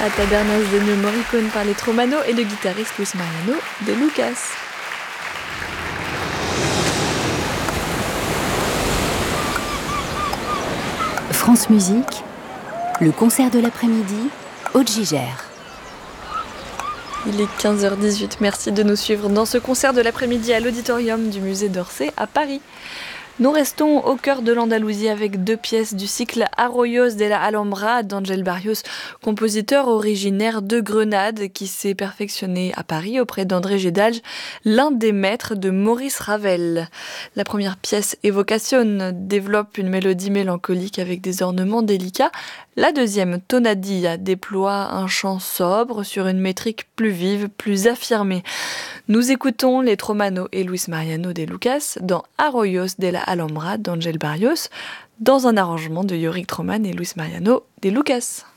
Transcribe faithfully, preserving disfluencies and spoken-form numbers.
à Tabernas de Ennio Morricone par les Tromanos et le guitariste Luis Mariano de Lucas. France Musique, le concert de l'après-midi, Aude Gigère. Il est quinze heures dix-huit, merci de nous suivre dans ce concert de l'après-midi à l'auditorium du musée d'Orsay à Paris. Nous restons au cœur de l'Andalousie avec deux pièces du cycle Arroyos de la Alhambra d'Ángel Barrios, compositeur originaire de Grenade qui s'est perfectionné à Paris auprès d'André Gédalge, l'un des maîtres de Maurice Ravel. La première pièce, Evocación, développe une mélodie mélancolique avec des ornements délicats. La deuxième, Tonadilla, déploie un chant sobre sur une métrique plus vive, plus affirmée. Nous écoutons les Tromanos et Luis Mariano de Lucas dans Arroyos de la Alhambra d'Ángel Barrios, dans un arrangement de Yorick Troman et Luis Mariano de Lucas.